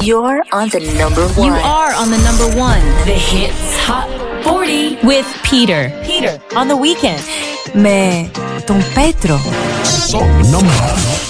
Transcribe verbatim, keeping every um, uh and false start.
You're on the number one. You are on the number one. The Hits Hot forty with Peter. Peter on the weekend. Mais ton Petro. So number